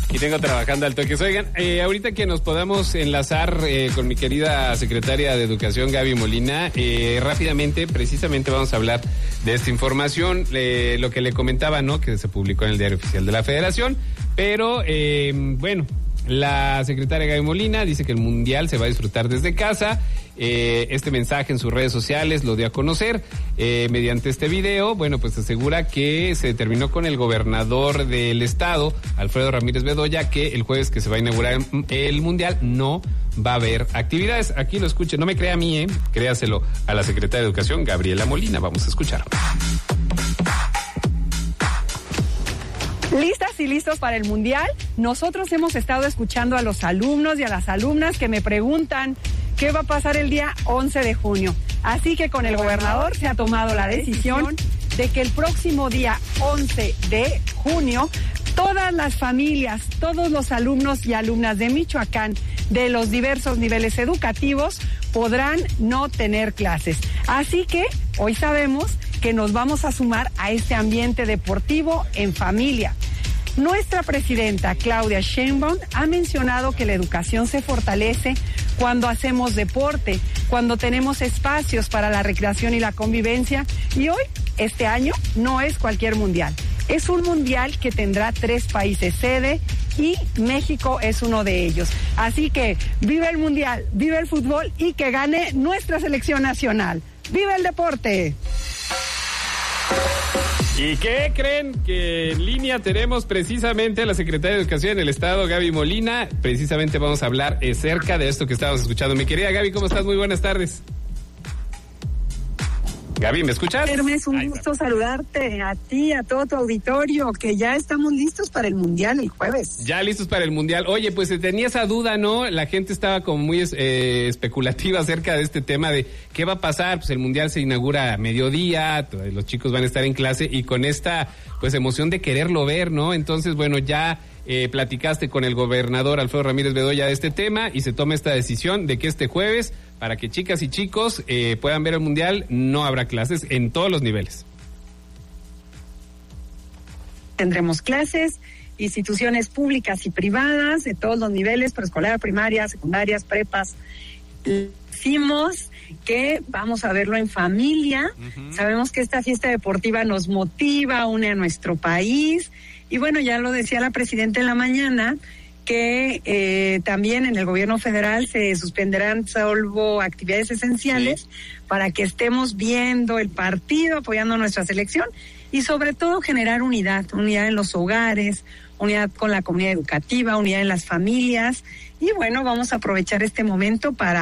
Y tengo trabajando al toque. Oigan, ahorita que nos podamos enlazar con mi querida secretaria de Educación, Gaby Molina, rápidamente, precisamente vamos a hablar de esta información, lo que le comentaba, ¿no? Que se publicó en el Diario Oficial de la Federación, pero bueno, la secretaria Gaby Molina dice que el Mundial se va a disfrutar desde casa. Este mensaje en sus redes sociales lo dio a conocer mediante este video. Bueno, pues asegura que se determinó con el gobernador del estado, Alfredo Ramírez Bedoya, que el jueves que se va a inaugurar el Mundial no va a haber actividades. Aquí lo escuche, no me crea a mí, créaselo a la secretaria de Educación, Gabriela Molina. Vamos a escuchar. ¿Listas y listos para el Mundial? Nosotros hemos estado escuchando a los alumnos y a las alumnas que me preguntan qué va a pasar el día 11 de junio. Así que con el gobernador se ha tomado la decisión de que el próximo día 11 de junio todas las familias, todos los alumnos y alumnas de Michoacán de los diversos niveles educativos podrán no tener clases. Así que hoy sabemos que nos vamos a sumar a este ambiente deportivo en familia. Nuestra presidenta Claudia Sheinbaum ha mencionado que la educación se fortalece cuando hacemos deporte, cuando tenemos espacios para la recreación y la convivencia. Y hoy, este año, no es cualquier mundial. Es un mundial que tendrá 3 países sede y México es uno de ellos. Así que vive el mundial, vive el fútbol y que gane nuestra selección nacional. ¡Vive el deporte! ¿Y qué creen? Que en línea tenemos precisamente a la secretaria de Educación en el estado, Gaby Molina. Precisamente vamos a hablar acerca de esto que estábamos escuchando. Mi querida Gaby, ¿cómo estás? Muy buenas tardes. Gaby, ¿me escuchas? Hermes, un gusto saludarte a ti, a todo tu auditorio, que ya estamos listos para el Mundial el jueves. Ya listos para el Mundial. Oye, pues se tenía esa duda, ¿no? La gente estaba como muy especulativa acerca de este tema de qué va a pasar. Pues el Mundial se inaugura a mediodía, los chicos van a estar en clase y con esta pues emoción de quererlo ver, ¿no? Entonces, bueno, ya platicaste con el gobernador Alfredo Ramírez Bedoya de este tema y se toma esta decisión de que este jueves, para que chicas y chicos puedan ver el Mundial, no habrá clases en todos los niveles. Tendremos clases, instituciones públicas y privadas de todos los niveles, preescolar, primaria, secundarias, prepas. Decimos que vamos a verlo en familia. Uh-huh. Sabemos que esta fiesta deportiva nos motiva, une a nuestro país. Y bueno, ya lo decía la presidenta en la mañana, que también en el gobierno federal se suspenderán salvo actividades esenciales para que estemos viendo el partido, apoyando a nuestra selección y sobre todo generar unidad en los hogares, unidad con la comunidad educativa, unidad en las familias. Y bueno, vamos a aprovechar este momento para